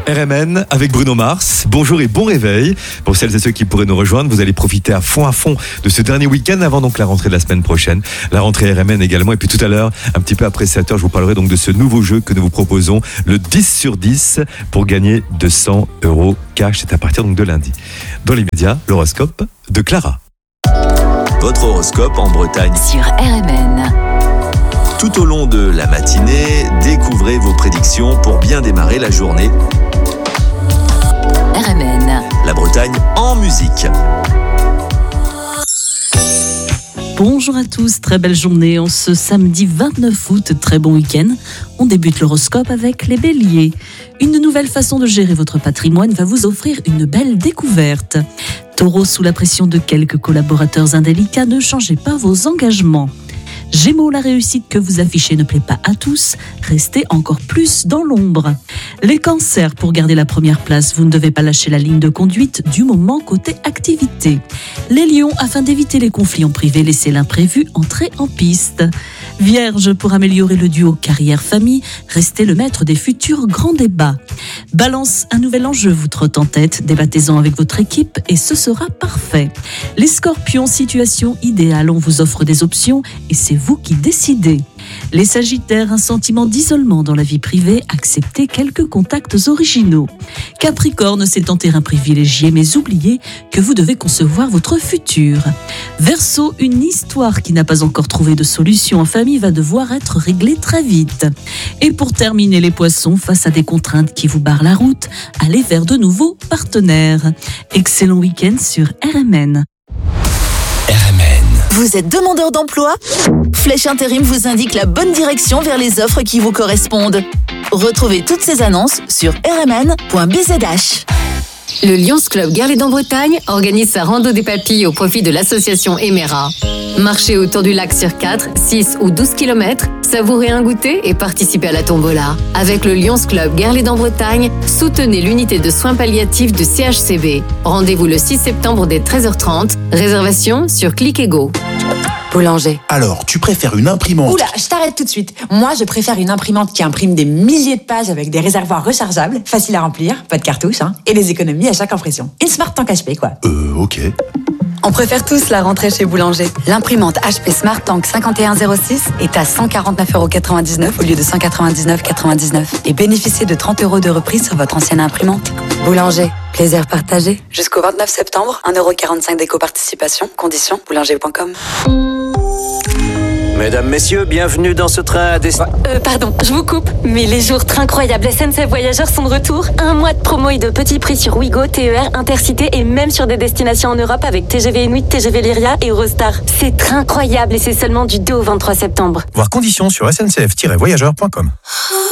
RMN avec Bruno Mars. Bonjour et bon réveil. Pour celles et ceux qui pourraient nous rejoindre, vous allez profiter à fond de ce dernier week-end avant donc la rentrée de la semaine prochaine. La rentrée RMN également. Et puis tout à l'heure, un petit peu après 7h, je vous parlerai donc de ce nouveau jeu que nous vous proposons, le 10 sur 10 pour gagner 200 € cash. C'est à partir donc de lundi. Dans l'immédiat, l'horoscope de Clara. Votre horoscope en Bretagne sur RMN. Tout au long de la matinée, découvrez vos prédictions pour bien démarrer la journée. RMN. La Bretagne en musique. Bonjour à tous, très belle journée en ce samedi 29 août, très bon week-end. On débute l'horoscope avec les béliers. Une nouvelle façon de gérer votre patrimoine va vous offrir une belle découverte. Taureau, sous la pression de quelques collaborateurs indélicats, ne changez pas vos engagements. Gémeaux, la réussite que vous affichez ne plaît pas à tous, restez encore plus dans l'ombre. Les cancers, pour garder la première place, vous ne devez pas lâcher la ligne de conduite du moment côté activité. Les lions, afin d'éviter les conflits en privé, laissez l'imprévu entrer en piste. Vierge, pour améliorer le duo carrière-famille, restez le maître des futurs grands débats. Balance, un nouvel enjeu vous trotte en tête, débattez-en avec votre équipe et ce sera parfait. Les scorpions, situation idéale, on vous offre des options et c'est vous qui décidez. Les sagittaires, un sentiment d'isolement dans la vie privée, acceptez quelques contacts originaux. Capricorne, c'est un terrain privilégié, mais oubliez que vous devez concevoir votre futur. Verseau, une histoire qui n'a pas encore trouvé de solution en famille va devoir être réglée très vite. Et pour terminer, les poissons, face à des contraintes qui vous barrent la route, allez vers de nouveaux partenaires. Excellent week-end sur RMN. Vous êtes demandeur d'emploi ? Flèche Intérim vous indique la bonne direction vers les offres qui vous correspondent. Retrouvez toutes ces annonces sur rmn.bzh. Le Lions Club Guerlédan-Bretagne organise sa rando des papilles au profit de l'association Emera. Marchez autour du lac sur 4, 6 ou 12 km, savourez un goûter et participez à la tombola. Avec le Lions Club Guerlédan-Bretagne, soutenez l'unité de soins palliatifs de CHCB. Rendez-vous le 6 septembre dès 13h30. Réservation sur Click et Go. Boulanger. Alors, tu préfères une imprimante? Oula, je t'arrête tout de suite. Moi, je préfère une imprimante qui imprime des milliers de pages avec des réservoirs rechargeables, faciles à remplir, pas de cartouches, et des économies à chaque impression. Une Smart Tank HP, quoi. Ok. On préfère tous la rentrée chez Boulanger. L'imprimante HP Smart Tank 5106 est à 149,99€ au lieu de 199,99€ et bénéficiez de 30 € de reprise sur votre ancienne imprimante. Boulanger, plaisir partagé. Jusqu'au 29 septembre, 1,45€ d'éco-participation. Conditions, boulanger.com. Mesdames, messieurs, bienvenue dans ce train à Pardon, je vous coupe, mais les jours incroyables SNCF Voyageurs sont de retour. 1 mois de promo et de petits prix sur Ouigo, TER, Intercité et même sur des destinations en Europe avec TGV Inuit, TGV Lyria et Eurostar. C'est incroyable et c'est seulement du 2 au 23 septembre. Voir conditions sur sncf-voyageurs.com.